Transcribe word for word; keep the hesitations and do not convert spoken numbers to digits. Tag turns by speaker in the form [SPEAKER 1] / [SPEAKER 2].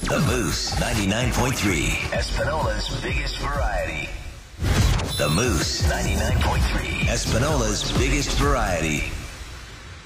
[SPEAKER 1] The Moose ninety-nine point three, Espinola's biggest variety. The Moose ninety-nine point three, Espinola's biggest variety.